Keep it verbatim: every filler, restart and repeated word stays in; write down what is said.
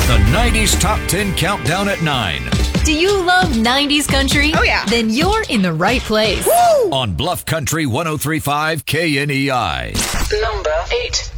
The nineties Top ten Countdown at nine. Do you love nineties country? Oh, yeah. Then you're in the right place. On Bluff Country one oh three point five K N E I. Number eight.